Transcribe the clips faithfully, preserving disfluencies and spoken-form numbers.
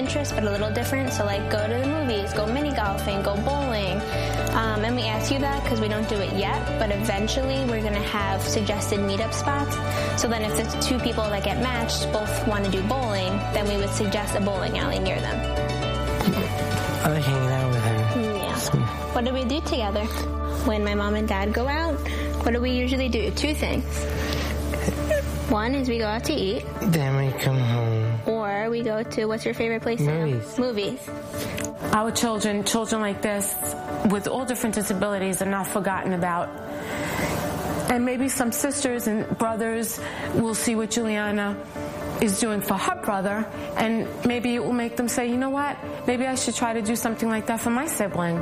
interests, but a little different. So like go to the movies, go mini golfing, go bowling. Um, and we ask you that because we don't do it yet, but eventually we're going to have suggested meetup spots. So then if the two people that get matched both want to do bowling, then we would suggest a bowling alley near them. I like hanging out with her. Yeah. So. What do we do together? When my mom and dad go out, what do we usually do? Two things. One is we go out to eat. Then we come home. Or we go to, what's your favorite place? Movies. Now? Movies. Our children, children like this, with all different disabilities, are not forgotten about. And maybe some sisters and brothers will see what Juliana is doing for her brother, and maybe it will make them say, you know what, maybe I should try to do something like that for my sibling.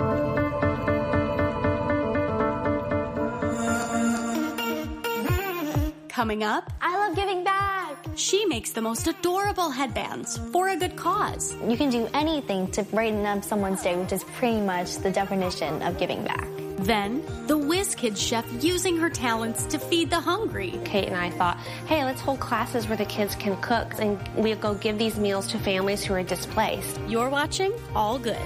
Coming up, I love giving back. She makes the most adorable headbands for a good cause. You can do anything to brighten up someone's day, which is pretty much the definition of giving back. Then, the Whiz Kids chef using her talents to feed the hungry. Kate and I thought, hey, let's hold classes where the kids can cook, and we'll go give these meals to families who are displaced. You're watching All Good.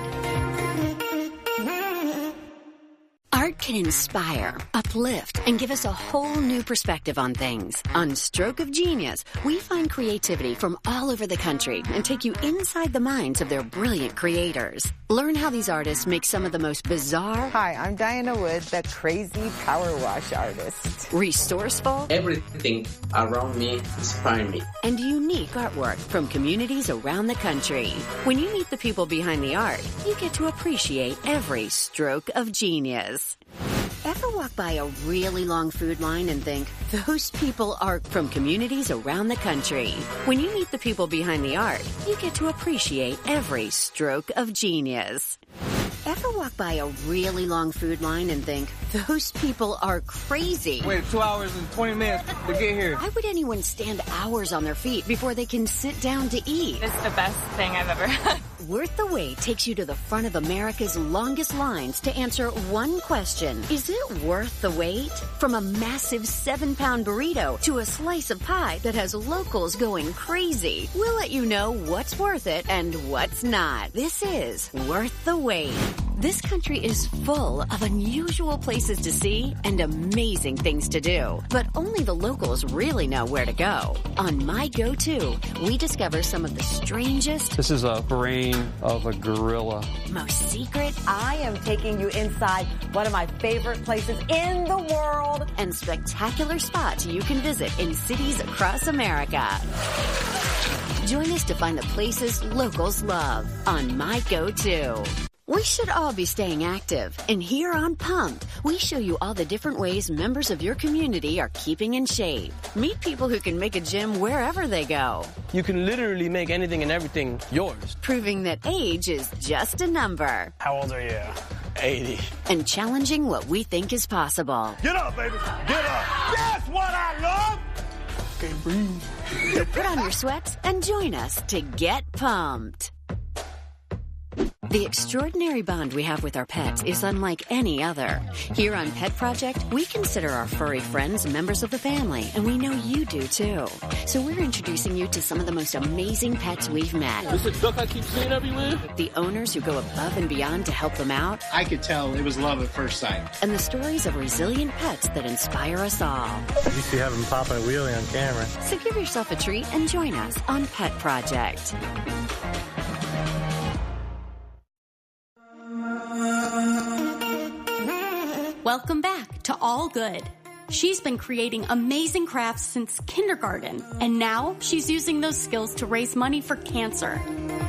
Art can inspire, uplift, and give us a whole new perspective on things. On Stroke of Genius, we find creativity from all over the country and take you inside the minds of their brilliant creators. Learn how these artists make some of the most bizarre... Hi, I'm Diana Wood, the crazy power wash artist. Resourceful... Everything around me inspires me. And unique artwork from communities around the country. When you meet the people behind the art, you get to appreciate every stroke of genius. Ever walk by a really long food line and think, those people are from communities around the country? When you meet the people behind the art, you get to appreciate every stroke of genius. Ever walk by a really long food line and think, those people are crazy? Wait two hours and twenty minutes to get here. Why would anyone stand hours on their feet before they can sit down to eat? It's the best thing I've ever had. Worth the Wait takes you to the front of America's longest lines to answer one question. Is it worth the wait? From a massive seven-pound burrito to a slice of pie that has locals going crazy, we'll let you know what's worth it and what's not. This is Worth the Wait. This country is full of unusual places to see and amazing things to do, but only the locals really know where to go. On My Go-To, we discover some of the strangest... This is a brain of a gorilla. Most secret... I am taking you inside one of my favorite places in the world. And spectacular spots you can visit in cities across America. Join us to find the places locals love on My Go-To. We should all be staying active, and here on Pumped, we show you all the different ways members of your community are keeping in shape. Meet people who can make a gym wherever they go. You can literally make anything and everything yours. Proving that age is just a number. How old are you? eighty. And challenging what we think is possible. Get up, baby. Get up. That's what I love. Okay, breathe. So put on your sweats and join us to get pumped. The extraordinary bond we have with our pets is unlike any other. Here on Pet Project, we consider our furry friends members of the family, and we know you do too. So we're introducing you to some of the most amazing pets we've met. This is a duck I keep seeing everywhere. The owners who go above and beyond to help them out. I could tell it was love at first sight. And the stories of resilient pets that inspire us all. You used to have them popping a wheelie on camera. So give yourself a treat and join us on Pet Project. Welcome back to All Good. She's been creating amazing crafts since kindergarten, and now she's using those skills to raise money for cancer.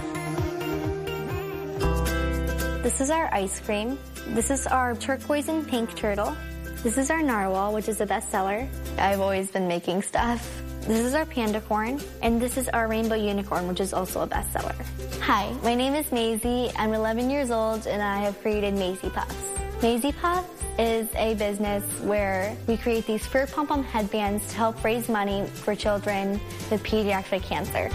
This is our ice cream. This is our turquoise and pink turtle. This is our narwhal, which is a bestseller. I've always been making stuff. This is our panda corn, and this is our rainbow unicorn, which is also a bestseller. Hi, my name is Maisie. I'm eleven years old, and I have created Maisie Puffs. Maisie Puffs is a business where we create these fur pom-pom headbands to help raise money for children with pediatric cancer.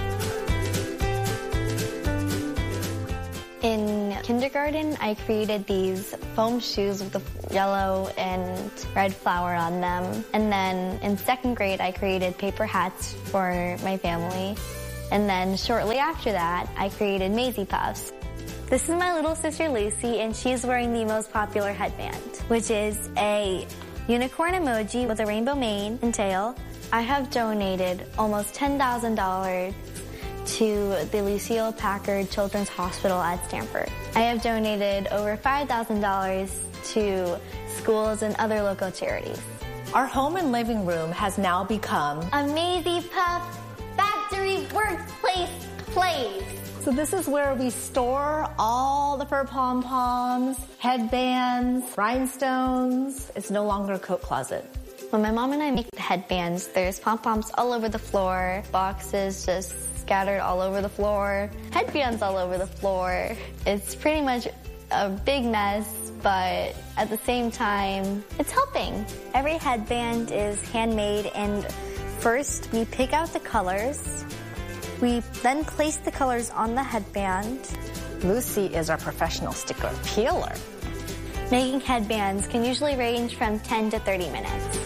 In kindergarten, I created these foam shoes with the yellow and red flower on them. And then in second grade, I created paper hats for my family. And then shortly after that, I created Maisie Puffs. This is my little sister Lucy, and she's wearing the most popular headband, which is a unicorn emoji with a rainbow mane and tail. I have donated almost ten thousand dollars to the Lucille Packard Children's Hospital at Stanford. I have donated over five thousand dollars to schools and other local charities. Our home and living room has now become a Maisie Puff factory workplace place. So this is where we store all the fur pom-poms, headbands, rhinestones. It's no longer a coat closet. When my mom and I make the headbands, there's pom-poms all over the floor, boxes just scattered all over the floor, headbands all over the floor. It's pretty much a big mess, but at the same time, it's helping. Every headband is handmade, and first we pick out the colors. We then place the colors on the headband. Lucy is our professional sticker peeler. Making headbands can usually range from ten to thirty minutes.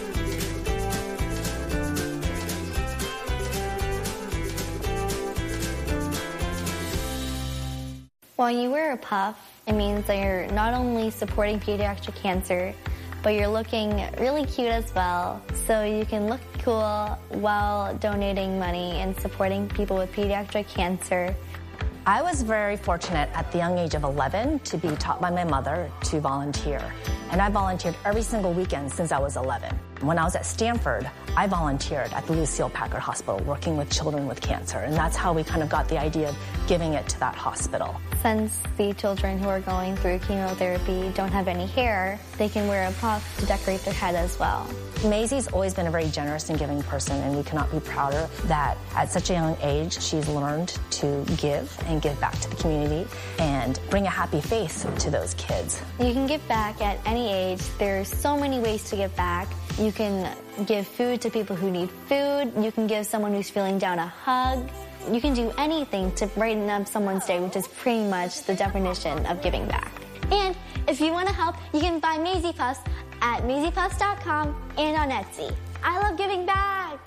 When you wear a puff, it means that you're not only supporting pediatric cancer, but you're looking really cute as well. So you can look cool while donating money and supporting people with pediatric cancer. I was very fortunate at the young age of eleven to be taught by my mother to volunteer. And I volunteered every single weekend since I was eleven. When I was at Stanford, I volunteered at the Lucille Packard Hospital working with children with cancer. And that's how we kind of got the idea of giving it to that hospital. Since the children who are going through chemotherapy don't have any hair, they can wear a puff to decorate their head as well. Maisie's always been a very generous and giving person, and we cannot be prouder that at such a young age, she's learned to give and give back to the community and bring a happy face to those kids. You can give back at any age. There's so many ways to give back. You can give food to people who need food. You can give someone who's feeling down a hug. You can do anything to brighten up someone's day, which is pretty much the definition of giving back. And if you want to help, you can buy Maisie Puffs at maisie puffs dot com and on Etsy. I love giving back!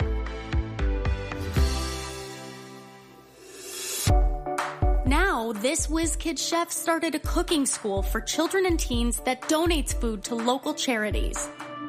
Now, this WizKids chef started a cooking school for children and teens that donates food to local charities.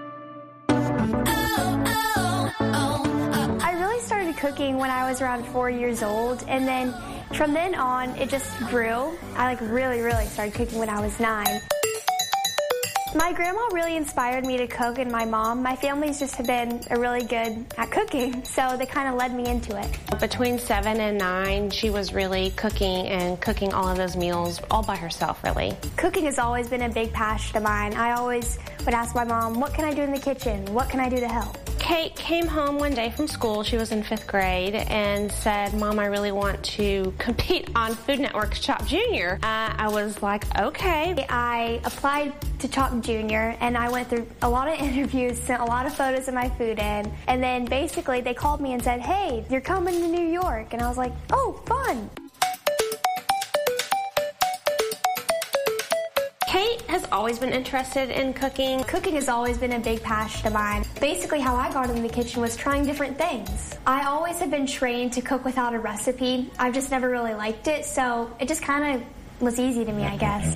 I really started cooking when I was around four years old, and then from then on, it just grew. I like really, really started cooking when I was nine. My grandma really inspired me to cook, and my mom. My family's just have been really good at cooking, so they kind of led me into it. Between seven and nine, she was really cooking and cooking all of those meals all by herself, really. Cooking has always been a big passion of mine. I always would ask my mom, what can I do in the kitchen? What can I do to help? Kate came home one day from school, she was in fifth grade, and said, Mom, I really want to compete on Food Network's Chopped Junior. Uh, I was like, okay. I applied to Chopped Junior, and I went through a lot of interviews, sent a lot of photos of my food in, and then basically they called me and said, hey, you're coming to New York, and I was like, oh, fun. Kate has always been interested in cooking. Cooking has always been a big passion of mine. Basically, how I got in the kitchen was trying different things. I always have been trained to cook without a recipe. I've just never really liked it, so it just kind of was easy to me, I guess.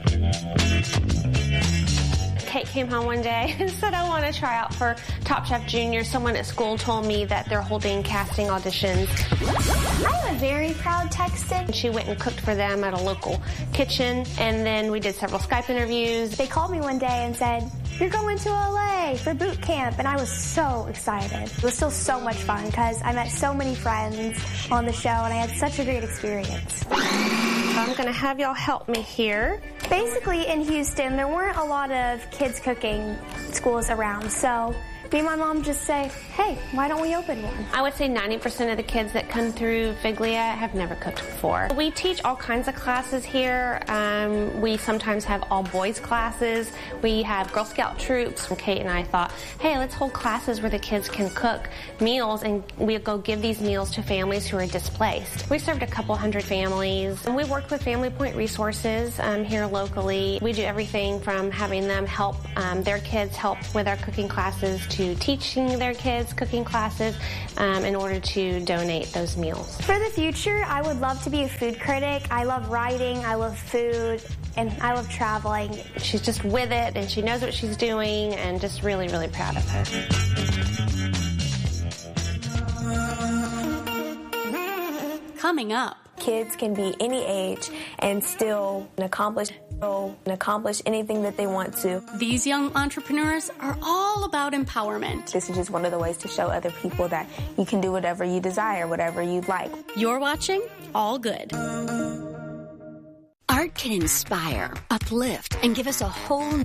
Kate came home one day and said, I want to try out for Top Chef Junior. Someone at school told me that they're holding casting auditions. I'm a very proud Texan. She went and cooked for them at a local kitchen, and then we did several Skype interviews. They called me one day and said, you're going to L A for boot camp, and I was so excited. It was still so much fun because I met so many friends on the show, and I had such a great experience. I'm going to have y'all help me here. Basically, in Houston, there weren't a lot of kids cooking schools around, so me and my mom just say, hey, why don't we open one? I would say ninety percent of the kids that come through Figlia have never cooked before. We teach all kinds of classes here. Um, we sometimes have all boys classes. We have Girl Scout troops. Kate and I thought, hey, let's hold classes where the kids can cook meals, and we'll go give these meals to families who are displaced. We served a couple hundred families, and we worked with Family Point Resources um, here locally. We do everything from having them help um, their kids help with our cooking classes to to teaching their kids cooking classes um, in order to donate those meals. For the future, I would love to be a food critic. I love writing, I love food, and I love traveling. She's just with it, and she knows what she's doing, and just really, really proud of her. Coming up. Kids can be any age and still accomplish and accomplish anything that they want to. These young entrepreneurs are all about empowerment. This is just one of the ways to show other people that you can do whatever you desire, whatever you'd like. You're watching All Good. Art can inspire, uplift, and give us a whole...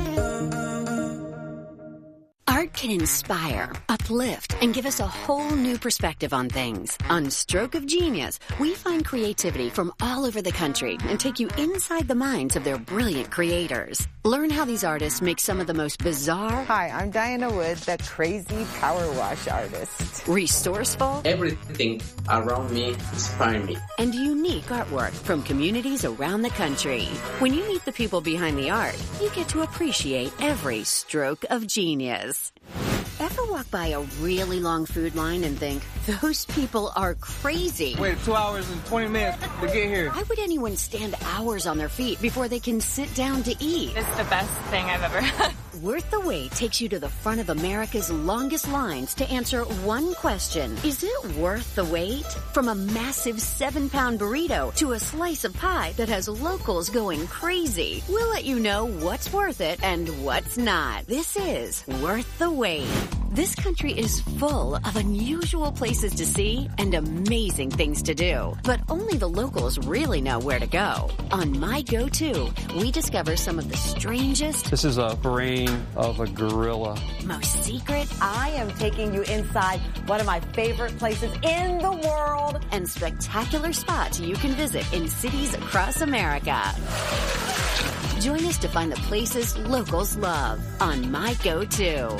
Art can inspire, uplift, and give us a whole new perspective on things. On Stroke of Genius, we find creativity from all over the country and take you inside the minds of their brilliant creators. Learn how these artists make some of the most bizarre... Hi, I'm Diana Wood, the crazy power wash artist. Resourceful... Everything around me inspires me. And unique artwork from communities around the country. When you meet the people behind the art, you get to appreciate every stroke of genius. Ever walk by a really long food line and think, those people are crazy? Wait two hours and twenty minutes to get here. Why would anyone stand hours on their feet before they can sit down to eat? It's the best thing I've ever had. Worth the Wait takes you to the front of America's longest lines to answer one question. Is it worth the wait? From a massive seven-pound burrito to a slice of pie that has locals going crazy, we'll let you know what's worth it and what's not. This is Worth the Wait. This country is full of unusual places to see and amazing things to do, but only the locals really know where to go. On My Go-To, we discover some of the strangest... This is a brain of a gorilla. Most secret... I am taking you inside one of my favorite places in the world. And spectacular spots you can visit in cities across America. Join us to find the places locals love on My Go-To.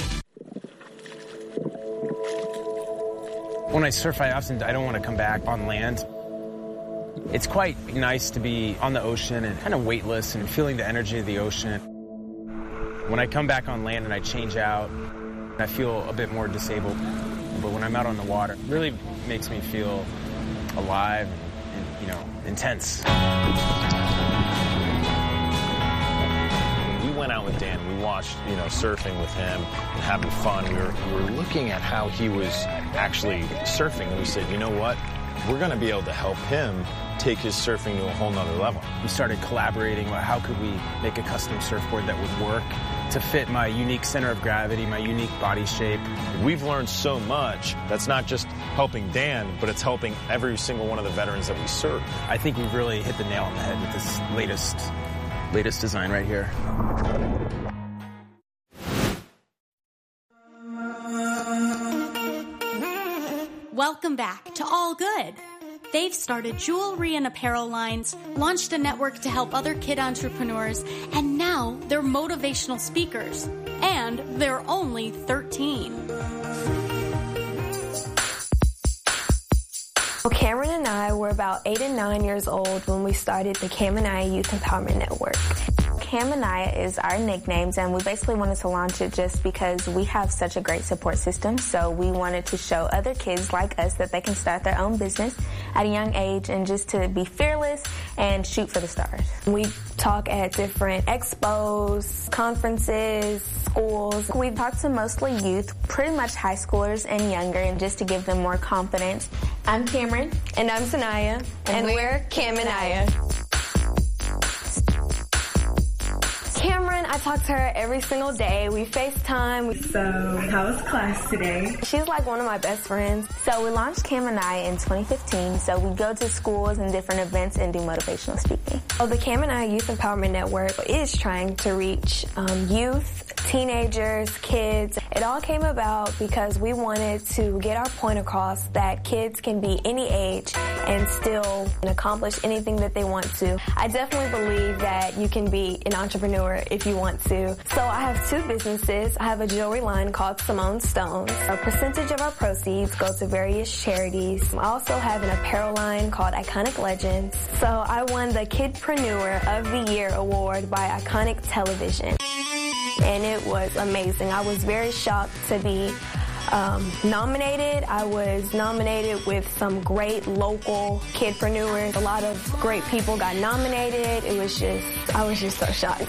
When I surf, I often I don't want to come back on land. It's quite nice to be on the ocean and kind of weightless and feeling the energy of the ocean. When I come back on land and I change out, I feel a bit more disabled. But when I'm out on the water, it really makes me feel alive and, you know, intense. We went out with Dan, we watched, you know, surfing with him and having fun. We were, we were looking at how he was actually surfing, and we said, you know what? We're going to be able to help him take his surfing to a whole nother level. We started collaborating about how could we make a custom surfboard that would work to fit my unique center of gravity, my unique body shape. We've learned so much that's not just helping Dan, but it's helping every single one of the veterans that we serve. I think we've really hit the nail on the head with this latest latest design right here. Welcome back to All Good. They've started jewelry and apparel lines, launched a network to help other kid entrepreneurs, and now they're motivational speakers. And they're only thirteen. Well, Cameron and I were about eight and nine years old when we started the Camanaya Youth Empowerment Network. Camanaya is our nicknames, and we basically wanted to launch it just because we have such a great support system. So we wanted to show other kids like us that they can start their own business at a young age and just to be fearless and shoot for the stars. We talk at different expos, conferences, schools. We talk to mostly youth, pretty much high schoolers and younger, and just to give them more confidence. I'm Cameron. And I'm Sanaya. And, and we're Camanaya. Cameron, I talk to her every single day. We FaceTime. So, how was class today? She's like one of my best friends. So we launched Camanaya in twenty fifteen. So we go to schools and different events and do motivational speaking. So the Camanaya Youth Empowerment Network is trying to reach um, youth, teenagers, kids. It all came about because we wanted to get our point across that kids can be any age and still accomplish anything that they want to. I definitely believe that you can be an entrepreneur if you want to. So I have two businesses. I have a jewelry line called Simone Stones. A percentage of our proceeds go to various charities. I also have an apparel line called Iconic Legends. So I won the Kidpreneur of the Year award by Iconic Television. and it was amazing. I was very shocked to be um, nominated. I was nominated with some great local kidpreneurs. A lot of great people got nominated. It was just, I was just so shocked.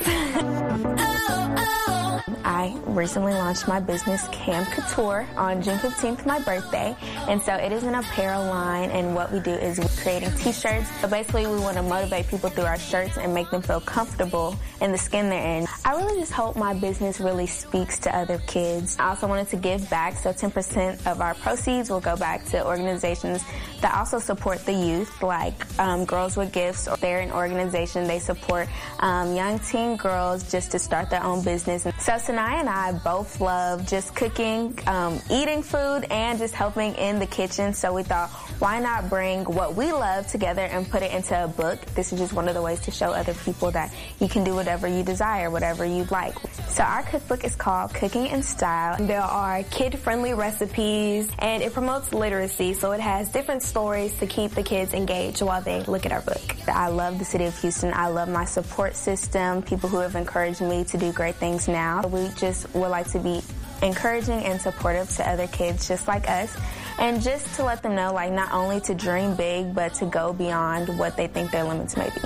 I recently launched my business, Cam Couture, on June fifteenth, my birthday. And so it is an apparel line, and what we do is we're creating t-shirts. So basically we want to motivate people through our shirts and make them feel comfortable in the skin they're in. I really just hope my business really speaks to other kids. I also wanted to give back, so ten percent of our proceeds will go back to organizations that also support the youth, like um, Girls with Gifts. They're an organization, they support um, young teen girls just to start their own business. So Sanaya and I both love just cooking, um, eating food, and just helping in the kitchen. So we thought, why not bring what we love together and put it into a book? This is just one of the ways to show other people that you can do whatever you desire, whatever you'd like. So our cookbook is called Cooking in Style. There are kid-friendly recipes, and it promotes literacy, so it has different stories to keep the kids engaged while they look at our book. I love the city of Houston. I love my support system, people who have encouraged me to do great things now. We just would like to be encouraging and supportive to other kids just like us, and just to let them know, like, not only to dream big, but to go beyond what they think their limits may be.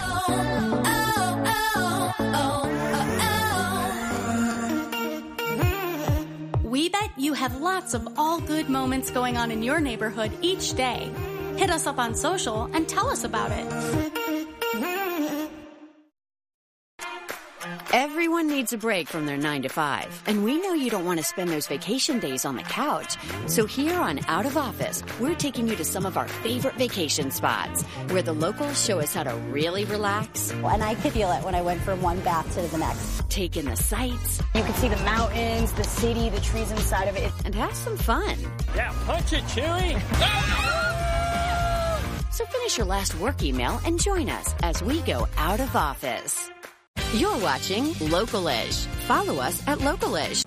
We bet you have lots of all good moments going on in your neighborhood each day. Hit us up on social and tell us about it. Everyone needs a break from their nine to five, and we know you don't want to spend those vacation days on the couch. So here on Out of Office, we're taking you to some of our favorite vacation spots where the locals show us how to really relax. And I could feel it when I went from one bath to the next. Take in the sights. You can see the mountains, the city, the trees inside of it. And have some fun. Yeah, punch it, Chewy! So finish your last work email and join us as we go out of office. You're watching Local-ish. Follow us at Local-ish.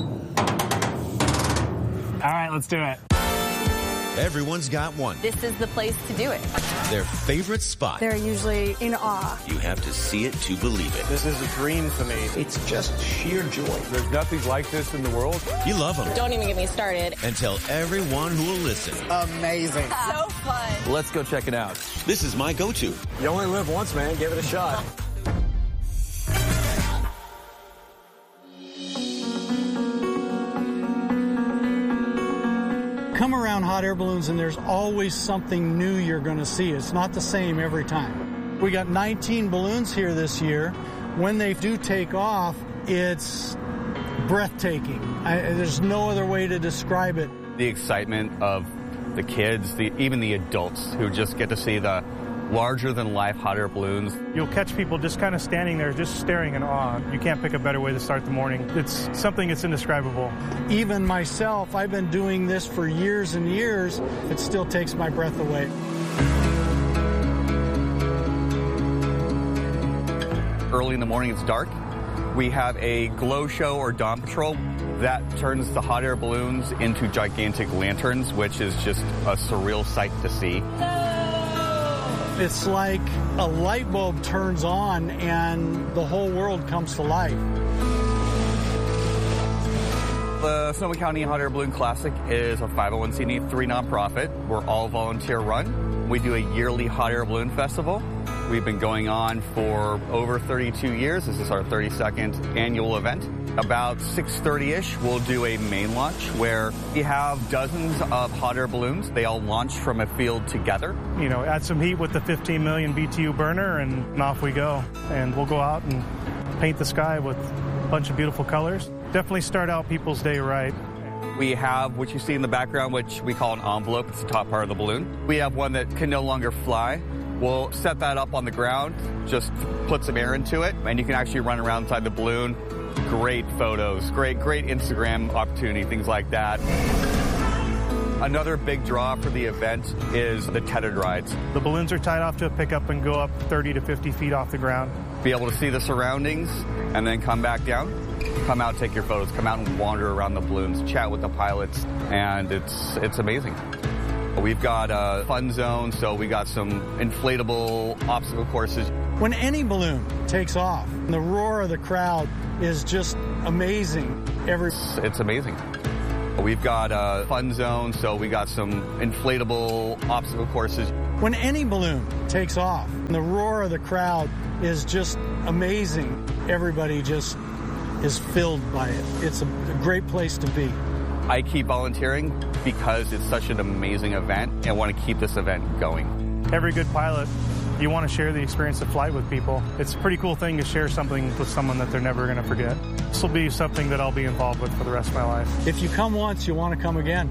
All right, let's do it. Everyone's got one. This is the place to do it. Their favorite spot. They're usually in awe. You have to see it to believe it. This is a dream for me. It's just sheer joy. There's nothing like this in the world. You love them. Don't even get me started. And tell everyone who will listen. Amazing. So fun. Let's go check it out. This is my go-to. You only live once, man. Give it a shot. Come around hot air balloons and there's always something new you're going to see. It's not the same every time. We got nineteen balloons here this year. When they do take off, it's breathtaking. I, there's no other way to describe it. The excitement of the kids, the, even the adults who just get to see the larger-than-life hot air balloons. You'll catch people just kind of standing there, just staring in awe. You can't pick a better way to start the morning. It's something that's indescribable. Even myself, I've been doing this for years and years. It still takes my breath away. Early in the morning, it's dark. We have a glow show or dawn patrol that turns the hot air balloons into gigantic lanterns, which is just a surreal sight to see. It's like a light bulb turns on and the whole world comes to life. The Sonoma County Hot Air Balloon Classic is a five oh one c three nonprofit. We're all volunteer run. We do a yearly hot air balloon festival. We've been going on for over thirty-two years. This is our thirty-second annual event. About six thirty-ish, we'll do a main launch where we have dozens of hot air balloons. They all launch from a field together. You know, add some heat with the fifteen million B T U burner, and off we go. And we'll go out and paint the sky with a bunch of beautiful colors. Definitely start out people's day right. We have what you see in the background, which we call an envelope. It's the top part of the balloon. We have one that can no longer fly. We'll set that up on the ground, just put some air into it, and you can actually run around inside the balloon. Great photos, great, great Instagram opportunity, things like that. Another big draw for the event is the tethered rides. The balloons are tied off to a pickup and go up thirty to fifty feet off the ground. Be able to see the surroundings and then come back down. Come out, take your photos, come out and wander around the balloons, chat with the pilots, and it's it's amazing. We've got a fun zone, so we got some inflatable obstacle courses. When any balloon takes off, the roar of the crowd is just amazing. Every It's amazing. We've got a fun zone, so we got some inflatable obstacle courses. When any balloon takes off, the roar of the crowd is just amazing. Everybody just is filled by it. It's a great place to be. I keep volunteering because it's such an amazing event and I want to keep this event going. Every good pilot, you want to share the experience of flight with people. It's a pretty cool thing to share something with someone that they're never going to forget. This will be something that I'll be involved with for the rest of my life. If you come once, you want to come again.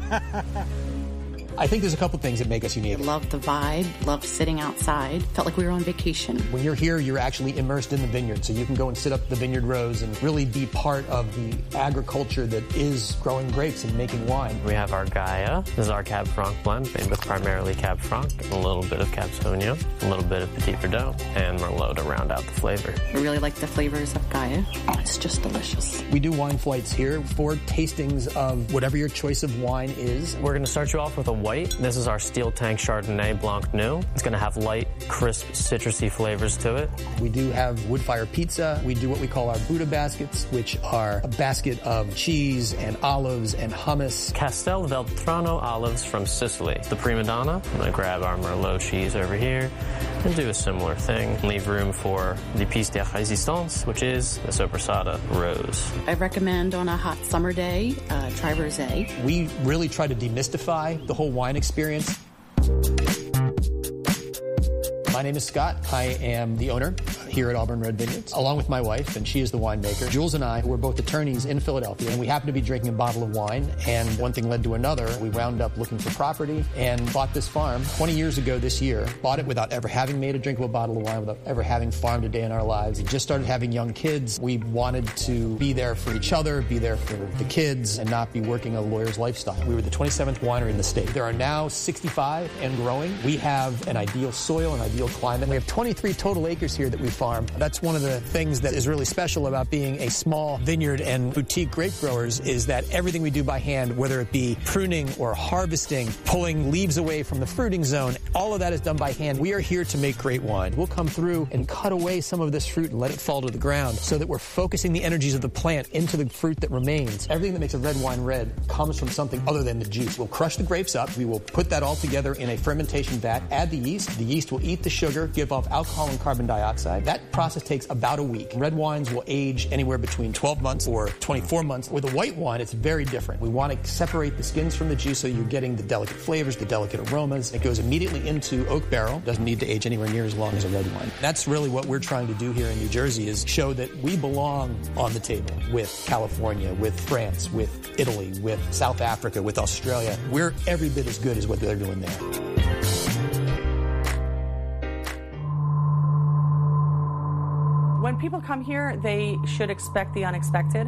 I think there's a couple things that make us unique. Love the vibe, love sitting outside. Felt like we were on vacation. When you're here, you're actually immersed in the vineyard, so you can go and sit up the vineyard rows and really be part of the agriculture that is growing grapes and making wine. We have our Gaia. This is our Cab Franc blend, made with primarily Cab Franc, a little bit of Cab Sauvignon, a little bit of Petit Verdot, and Merlot to round out the flavor. I really like the flavors of Gaia. It's just delicious. We do wine flights here for tastings of whatever your choice of wine is. We're going to start you off with a white. This is our Steel Tank Chardonnay Blanc New. It's going to have light, crisp, citrusy flavors to it. We do have wood fire pizza. We do what we call our Buddha baskets, which are a basket of cheese and olives and hummus. Castel Veltrano olives from Sicily. The prima donna. I'm going to grab our Merlot cheese over here and do a similar thing. Leave room for the piece de résistance, which is the Sopressata Rose. I recommend on a hot summer day, uh, try rosé. We really try to demystify the whole wine experience. My name is Scott. I am the owner here at Auburn Red Vineyards, along with my wife, and she is the winemaker. Jules and I were both attorneys in Philadelphia, and we happened to be drinking a bottle of wine, and one thing led to another. We wound up looking for property and bought this farm twenty years ago this year. Bought it without ever having made a drinkable bottle of wine, without ever having farmed a day in our lives. We just started having young kids. We wanted to be there for each other, be there for the kids, and not be working a lawyer's lifestyle. We were the twenty-seventh winery in the state. There are now sixty-five and growing. We have an ideal soil, an ideal climate. We have twenty-three total acres here that we farm. That's one of the things that is really special about being a small vineyard and boutique grape growers is that everything we do by hand, whether it be pruning or harvesting, pulling leaves away from the fruiting zone, all of that is done by hand. We are here to make great wine. We'll come through and cut away some of this fruit and let it fall to the ground so that we're focusing the energies of the plant into the fruit that remains. Everything that makes a red wine red comes from something other than the juice. We'll crush the grapes up. We will put that all together in a fermentation vat, add the yeast. The yeast will eat the sugar, give off alcohol and carbon dioxide. That process takes about a week. Red wines will age anywhere between twelve months or twenty-four months. With a white wine, it's very different. We want to separate the skins from the juice so you're getting the delicate flavors, the delicate aromas. It goes immediately into oak barrel. Doesn't need to age anywhere near as long as a red wine. That's really what we're trying to do here in New Jersey is show that we belong on the table with California, with France, with Italy, with South Africa, with Australia. We're every bit as good as what they're doing there. When people come here, they should expect the unexpected.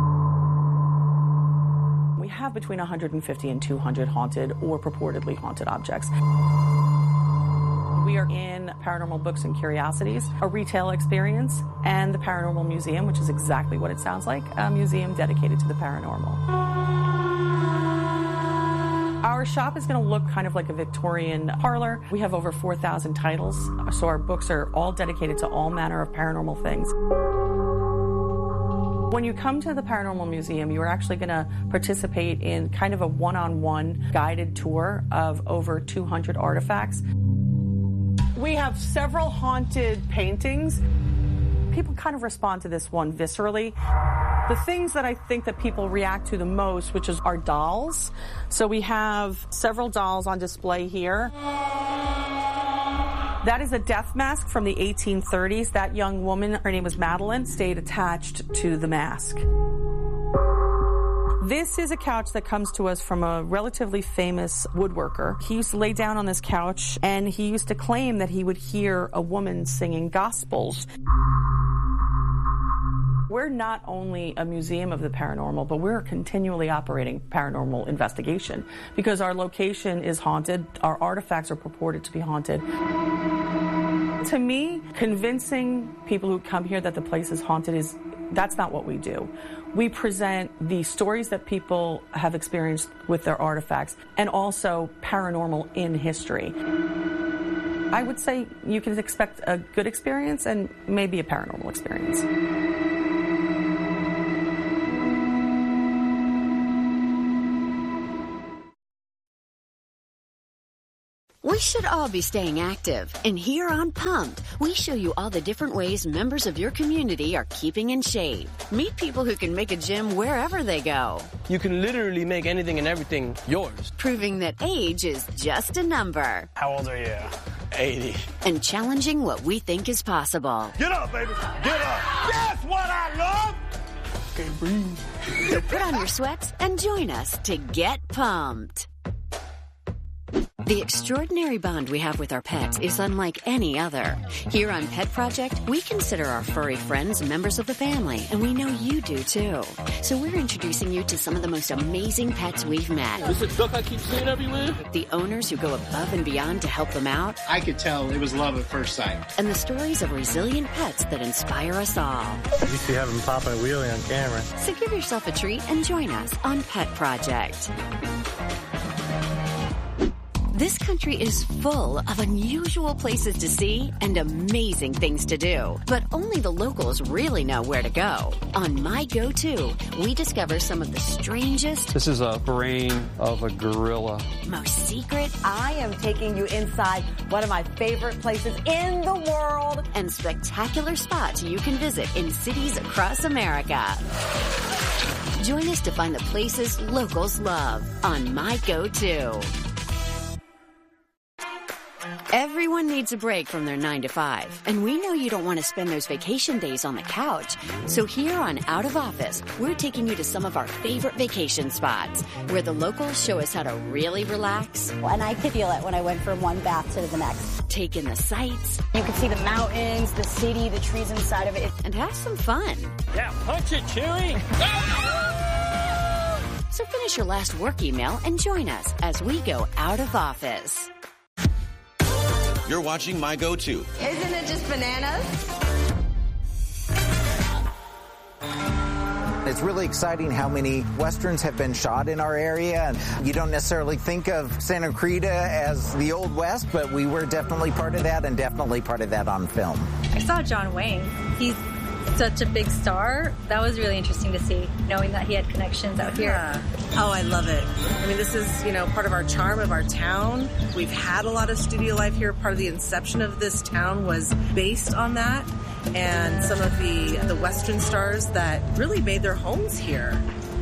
We have between one hundred fifty and two hundred haunted or purportedly haunted objects. We are in Paranormal Books and Curiosities, a retail experience, and the Paranormal Museum, which is exactly what it sounds like, a museum dedicated to the paranormal. Our shop is going to look kind of like a Victorian parlor. We have over four thousand titles, so our books are all dedicated to all manner of paranormal things. When you come to the Paranormal Museum, you are actually going to participate in kind of a one-on-one guided tour of over two hundred artifacts. We have several haunted paintings. People kind of respond to this one viscerally. The things that I think that people react to the most, which is our dolls. So we have several dolls on display here. That is a death mask from the eighteen thirties. That young woman, her name was Madeline, stayed attached to the mask. This is a couch that comes to us from a relatively famous woodworker. He used to lay down on this couch, and he used to claim that he would hear a woman singing gospels. We're not only a museum of the paranormal, but we're continually operating paranormal investigation because our location is haunted. Our artifacts are purported to be haunted. To me, convincing people who come here that the place is haunted is, that's not what we do. We present the stories that people have experienced with their artifacts and also paranormal in history. I would say you can expect a good experience and maybe a paranormal experience. We should all be staying active. And here on Pumped, we show you all the different ways members of your community are keeping in shape. Meet people who can make a gym wherever they go. You can literally make anything and everything yours. Proving that age is just a number. How old are you? eighty. And challenging what we think is possible. Get up, baby. Get up. That's what I love. Okay, breathe. So put on your sweats and join us to get pumped. The extraordinary bond we have with our pets is unlike any other. Here on Pet Project, we consider our furry friends members of the family, and we know you do too. So we're introducing you to some of the most amazing pets we've met. This is a duck I keep seeing everywhere. The owners who go above and beyond to help them out. I could tell it was love at first sight. And the stories of resilient pets that inspire us all. You used to have them popping a wheelie on camera. So give yourself a treat and join us on Pet Project. This country is full of unusual places to see and amazing things to do. But only the locals really know where to go. On My Go-To, we discover some of the strangest... This is a brain of a gorilla. ...most secret... I am taking you inside one of my favorite places in the world. ...and spectacular spots you can visit in cities across America. Join us to find the places locals love on My Go-To. Everyone needs a break from their nine to five, and we know you don't want to spend those vacation days on the couch. So here on Out of Office, we're taking you to some of our favorite vacation spots, where the locals show us how to really relax. And I could feel it when I went from one bath to the next. Take in the sights. You can see the mountains, the city, the trees inside of it. And have some fun. Yeah, punch it, Chewy. So finish your last work email and join us as we go out of office. You're watching My Go-To. Isn't it just bananas? It's really exciting how many Westerns have been shot in our area, and you don't necessarily think of Santa Cruz as the Old West, but we were definitely part of that, and definitely part of that on film. I saw John Wayne. He's such a big star. That was really interesting to see, knowing that he had connections out here. Yeah. Oh, I love it. I mean, this is, you know, part of our charm of our town. We've had a lot of studio life here. Part of the inception of this town was based on that, and some of the, the Western stars that really made their homes here.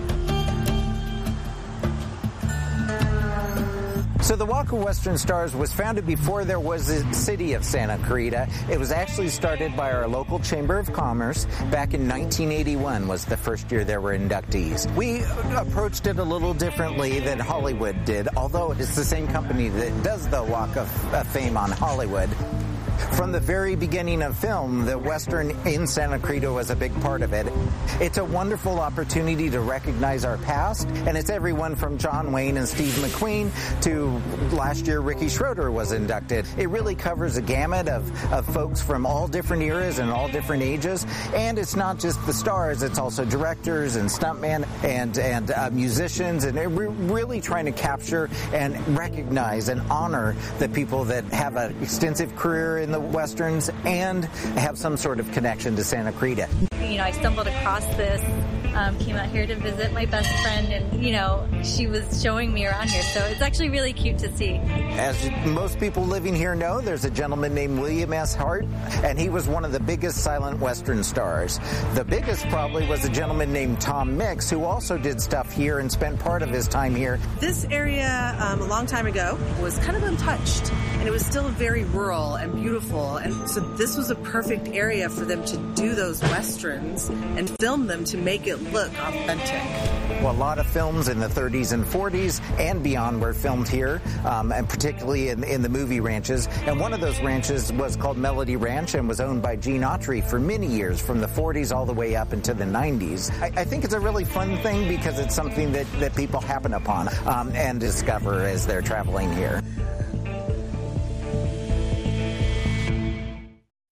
So the Walk of Western Stars was founded before there was a city of Santa Clarita. It was actually started by our local Chamber of Commerce. Back in nineteen eighty-one was the first year there were inductees. We approached it a little differently than Hollywood did, although it's the same company that does the Walk of Fame on Hollywood. From the very beginning of film, the Western in Santa Cruz was a big part of it. It's a wonderful opportunity to recognize our past, and it's everyone from John Wayne and Steve McQueen to last year Ricky Schroeder was inducted. It really covers a gamut of, of folks from all different eras and all different ages, and it's not just the stars, it's also directors and stuntmen and, and uh, musicians, and we're really trying to capture and recognize and honor the people that have an extensive career in the Westerns and have some sort of connection to Santa Cruz. You know, I stumbled across this, um, came out here to visit my best friend, and, you know, she was showing me around here, so it's actually really cute to see. As most people living here know, there's a gentleman named William S. Hart, and he was one of the biggest silent Western stars. The biggest probably was a gentleman named Tom Mix, who also did stuff here and spent part of his time here. This area, um, a long time ago, was kind of untouched, and it was still very rural and beautiful, and so this was a perfect area for them to do those Westerns and film them to make it look authentic. Well, a lot of films in the thirties and forties and beyond were filmed here, um, and particularly in, in the movie ranches. And one of those ranches was called Melody Ranch and was owned by Gene Autry for many years, from the forties all the way up into the nineties. I, I think it's a really fun thing because it's something that, that people happen upon um, and discover as they're traveling here. Art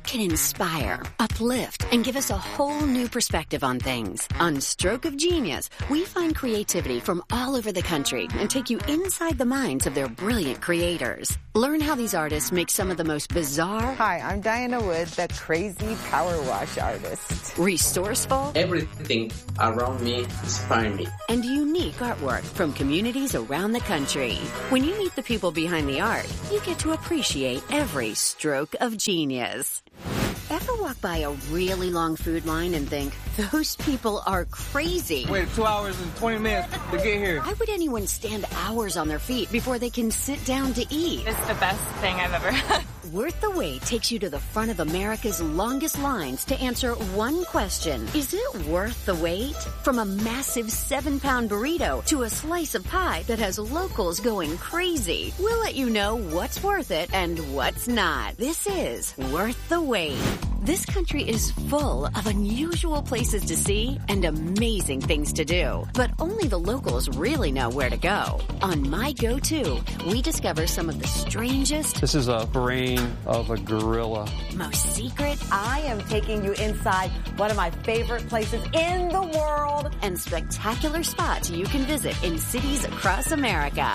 can inspire, uplift, and give us a whole new perspective on things. On Stroke of Genius, we find creativity from all over the country and take you inside the minds of their brilliant creators. Learn how these artists make some of the most bizarre... Hi, I'm Diana Wood, the crazy power wash artist. Resourceful... Everything around me inspires me. And unique artwork from communities around the country. When you meet the people behind the art, you get to appreciate every stroke of genius. Ever walk by a really long food line and think, those people are crazy? Wait two hours and twenty minutes to get here. Why would anyone stand hours on their feet before they can sit down to eat? It's the best thing I've ever had. Worth the Wait takes you to the front of America's longest lines to answer one question. Is it worth the wait? From a massive seven-pound burrito to a slice of pie that has locals going crazy, we'll let you know what's worth it and what's not. This is Worth the Wait. This country is full of unusual places to see and amazing things to do, but only the locals really know where to go. On My Go-To, we discover some of the strangest... This is a brain of a gorilla. Most secret... I am taking you inside one of my favorite places in the world. And spectacular spots you can visit in cities across America.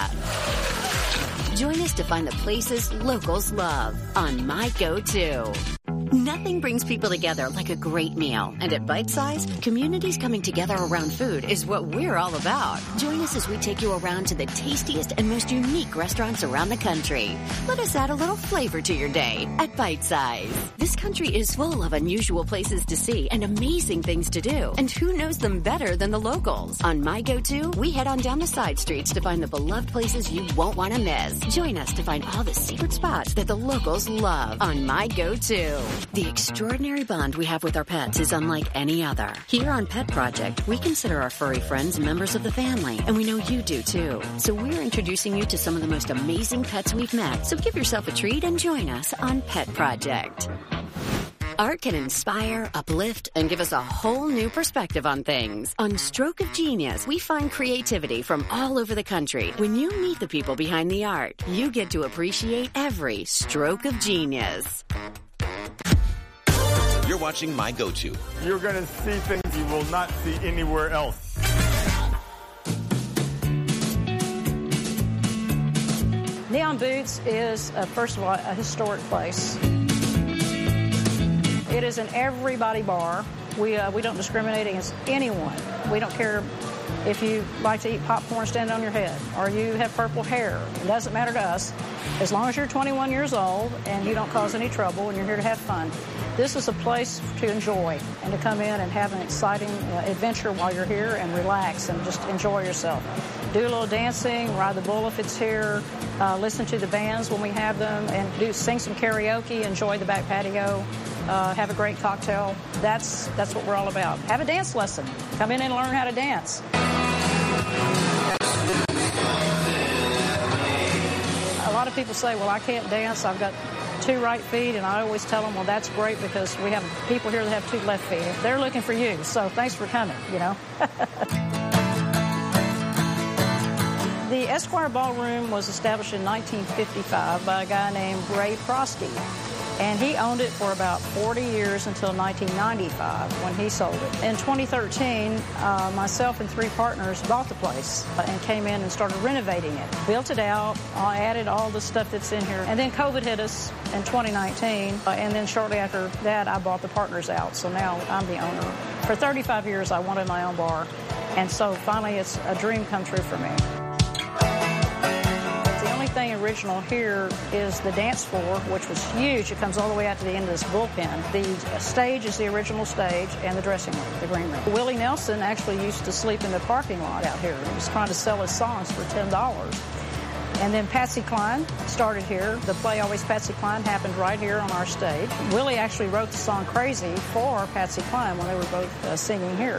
Join us to find the places locals love on My Go-To. Nothing brings people together like a great meal. And at Bite Size, communities coming together around food is what we're all about. Join us as we take you around to the tastiest and most unique restaurants around the country. Let us add a little flavor to your day at Bite Size. This country is full of unusual places to see and amazing things to do. And who knows them better than the locals? On My Go-To, we head on down the side streets to find the beloved places you won't want to miss. Join us to find all the secret spots that the locals love on My Go-To. The extraordinary bond we have with our pets is unlike any other. Here on Pet Project, we consider our furry friends members of the family, and we know you do too. So we're introducing you to some of the most amazing pets we've met. So give yourself a treat and join us on Pet Project. Art can inspire, uplift, and give us a whole new perspective on things. On Stroke of Genius, we find creativity from all over the country. When you meet the people behind the art, you get to appreciate every stroke of genius. You're watching My Go-To. You're going to see things you will not see anywhere else. Neon Boots is, uh, first of all, a historic place. It is an everybody bar. We, uh, we don't discriminate against anyone. We don't care if you like to eat popcorn standing on your head or you have purple hair. It doesn't matter to us. As long as you're twenty-one years old and you don't cause any trouble and you're here to have fun. This is a place to enjoy and to come in and have an exciting uh, adventure while you're here and relax and just enjoy yourself. Do a little dancing, ride the bull if it's here, uh, listen to the bands when we have them, and do sing some karaoke, enjoy the back patio, uh, have a great cocktail. That's, that's what we're all about. Have a dance lesson. Come in and learn how to dance. A lot of people say, well, I can't dance. I've got two right feet, and I always tell them, well, that's great because we have people here that have two left feet. They're looking for you, so thanks for coming, you know. The Esquire Ballroom was established in nineteen fifty-five by a guy named Ray Prosky, and he owned it for about forty years until nineteen ninety-five when he sold it. In twenty thirteen, uh, myself and three partners bought the place and came in and started renovating it. Built it out, uh, added all the stuff that's in here, and then COVID hit us in twenty nineteen, uh, and then shortly after that, I bought the partners out, so now I'm the owner. For thirty-five years, I wanted my own bar, and so finally it's a dream come true for me. Thing original here is the dance floor, which was huge. It comes all the way out to the end of this bullpen. The stage is the original stage, and the dressing room, the green room. Willie Nelson actually used to sleep in the parking lot out here. He was trying to sell his songs for ten dollars. And then Patsy Cline started here. The play Always Patsy Cline happened right here on our stage. Willie actually wrote the song Crazy for Patsy Cline when they were both uh, singing here.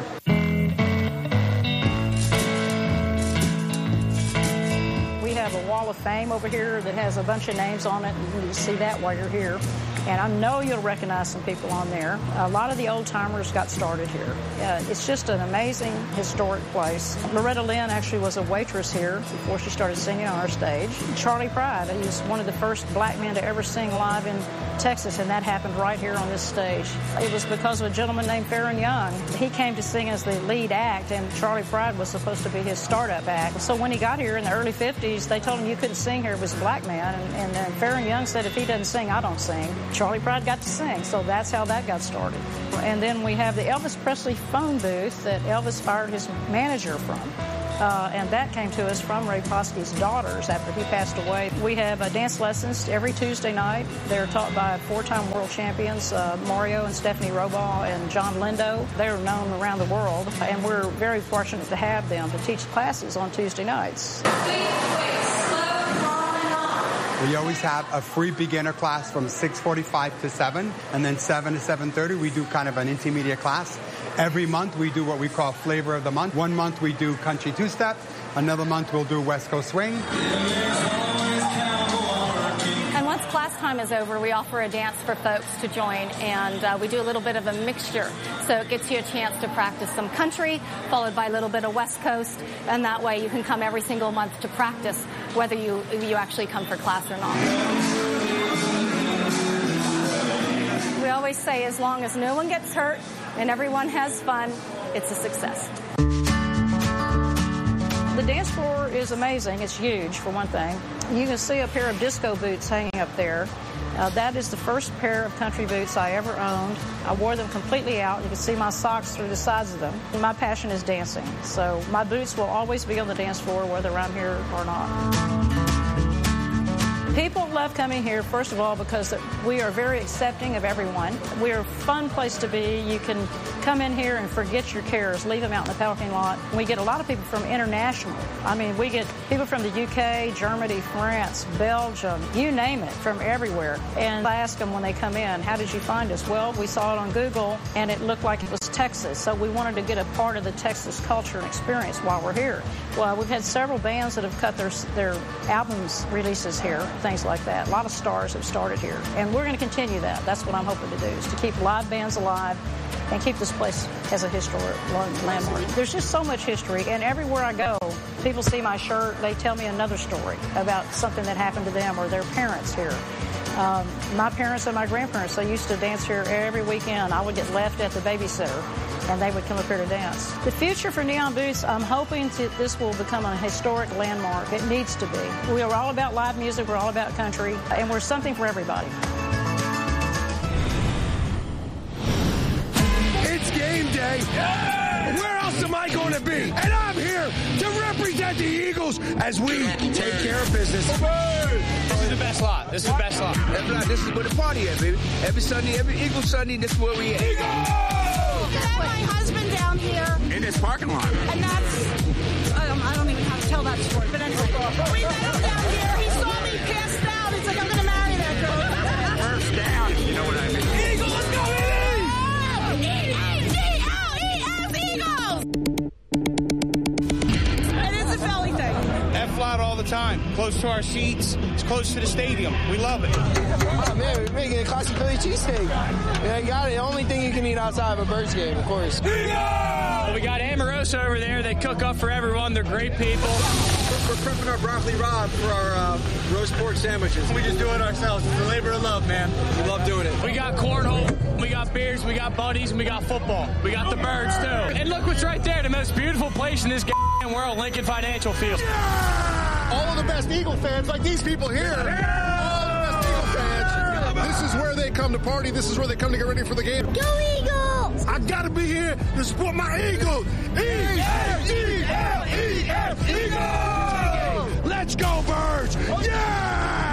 We have a wall of fame over here that has a bunch of names on it, and you can see that while you're here. And I know you'll recognize some people on there. A lot of the old-timers got started here. Uh, it's just an amazing, historic place. Loretta Lynn actually was a waitress here before she started singing on our stage. Charlie Pride, he was one of the first black men to ever sing live in Texas, and that happened right here on this stage. It was because of a gentleman named Farron Young. He came to sing as the lead act, and Charlie Pride was supposed to be his startup act. So when he got here in the early fifties, they told him you couldn't sing here. It was a black man, and, and then Farron Young said, if he doesn't sing, I don't sing. Charlie Pride got to sing, so that's how that got started. And then we have the Elvis Presley phone booth that Elvis fired his manager from. Uh, and that came to us from Ray Poske's daughters after he passed away. We have uh, dance lessons every Tuesday night. They're taught by four-time world champions, uh, Mario and Stephanie Robaugh and John Lindo. They're known around the world, and we're very fortunate to have them to teach classes on Tuesday nights. We always have a free beginner class from six forty-five to seven, and then seven to seven thirty we do kind of an intermediate class. Every month we do what we call Flavor of the Month. One month we do Country Two-Step. Another month we'll do West Coast Swing. And once class time is over, we offer a dance for folks to join, and uh, we do a little bit of a mixture. So it gets you a chance to practice some country, followed by a little bit of West Coast, and that way you can come every single month to practice, whether you, you actually come for class or not. We always say, as long as no one gets hurt and everyone has fun, it's a success. The dance floor is amazing. It's huge, for one thing. You can see a pair of disco boots hanging up there. Uh, that is the first pair of country boots I ever owned. I wore them completely out. You can see my socks through the sides of them. My passion is dancing, so my boots will always be on the dance floor, whether I'm here or not. People love coming here, first of all, because we are very accepting of everyone. We're a fun place to be. You can come in here and forget your cares, leave them out in the parking lot. We get a lot of people from international. I mean, we get people from the U K, Germany, France, Belgium, you name it, from everywhere. And I ask them when they come in, how did you find us? Well, we saw it on Google, and it looked like it was Texas, so we wanted to get a part of the Texas culture and experience while we're here. Well, we've had several bands that have cut their, their albums releases here, things like that. A lot of stars have started here, and we're going to continue that. That's what I'm hoping to do, is to keep live bands alive and keep this place as a historic landmark. There's just so much history, and everywhere I go, people see my shirt, they tell me another story about something that happened to them or their parents here. Um, my parents and my grandparents, they used to dance here every weekend. I would get left at the babysitter, and they would come up here to dance. The future for Neon Boots, I'm hoping to, this will become a historic landmark. It needs to be. We are all about live music, we're all about country, and we're something for everybody. It's game day. Yeah! Where else am I going to be? And I'm here to represent the Eagles as we take care of business. This is the best lot. This is the best lot. This is where the party at, baby. Every Sunday, every Eagle Sunday, this is where we at. Eagles! I have my husband down here. In this parking lot. And that's, I don't, I don't even have to tell that story, but anyway. We met him down here. He saw me passed out. He's like, I'm going to marry that girl. First down, if you know what I mean. Eagles, let's go, E A G L E S, Eagles! It is a Philly thing. F-lot all the time. Close to our seats. It's close to the stadium. We love it. Oh, man, we're making a classic Philly cheesesteak. Yeah, you got it. The only thing you can eat outside of a Birds game, of course. Well, we got Amorosa over there. They cook up for everyone. They're great people. We're prepping our broccoli rabe for our uh, roast pork sandwiches. We just do it ourselves. It's a labor of love, man. We love doing it. We got cornhole, we got beers, we got buddies, and we got football. We got the Birds, too. And look what's right there, the most beautiful place in this world, Lincoln Financial Field. Yeah! All of the best Eagle fans, like these people here. Yeah! All of the best Eagle fans. This is where they come to party. This is where they come to get ready for the game. Go Eagles! I gotta be here to support my Eagles. E F E L E F, Eagles! Let's go, Birds! Yeah!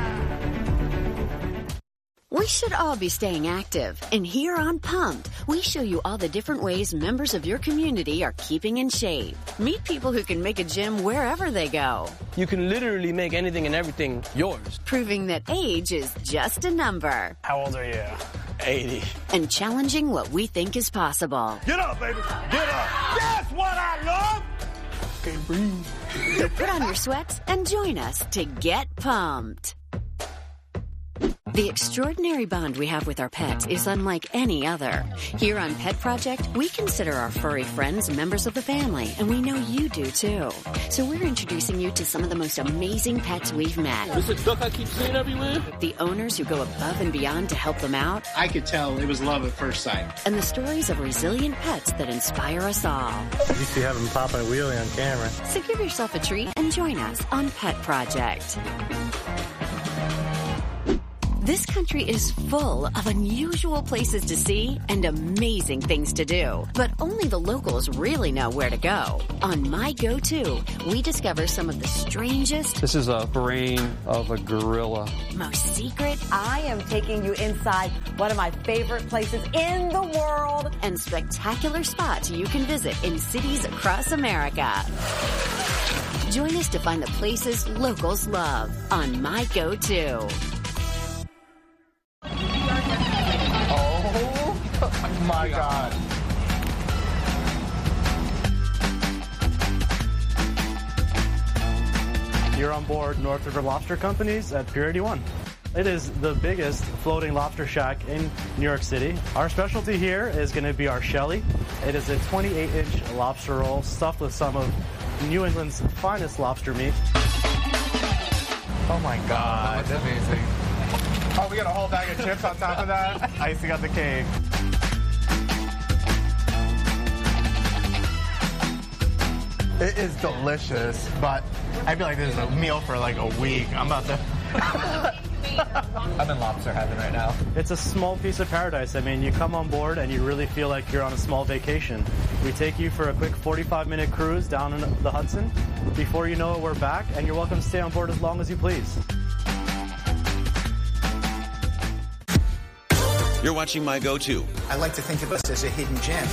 We should all be staying active. And here on Pumped, we show you all the different ways members of your community are keeping in shape. Meet people who can make a gym wherever they go. You can literally make anything and everything yours. Proving that age is just a number. How old are you? eighty. And challenging what we think is possible. Get up, baby. Get up. That's what I love. Okay, breathe. So put on your sweats and join us to get pumped. The extraordinary bond we have with our pets is unlike any other. Here on Pet Project, we consider our furry friends members of the family, and we know you do too. So we're introducing you to some of the most amazing pets we've met. This is a duck I keep seeing everywhere? The owners who go above and beyond to help them out. I could tell it was love at first sight. And the stories of resilient pets that inspire us all. You used to have them popping a wheelie on camera. So give yourself a treat and join us on Pet Project. This country is full of unusual places to see and amazing things to do, but only the locals really know where to go. On My Go-To, we discover some of the strangest... This is a brain of a gorilla. ...most secret... I am taking you inside one of my favorite places in the world... ...and spectacular spots you can visit in cities across America. Join us to find the places locals love on My Go-To. Oh my God. You're on board North River Lobster Companies at Pier eighty-one. It is the biggest floating lobster shack in New York City. Our specialty here is going to be our Shelly. It is a twenty-eight inch lobster roll stuffed with some of New England's finest lobster meat. Oh my God. That's amazing. Oh, we got a whole bag of chips on top of that. Icing on the cake. It is delicious, but I feel like this is a meal for like a week. I'm about to... I'm in lobster heaven right now. It's a small piece of paradise. I mean, you come on board and you really feel like you're on a small vacation. We take you for a quick forty-five minute cruise down in the Hudson. Before you know it, we're back, and you're welcome to stay on board as long as you please. You're watching My Go-To. I like to think of this as a hidden gem.